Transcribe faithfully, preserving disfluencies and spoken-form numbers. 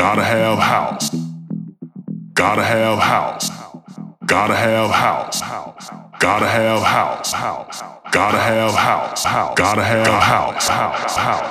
Gotta have house. Gotta have house. Gotta have house. Gotta have house. Gotta have house. Gotta have house. House.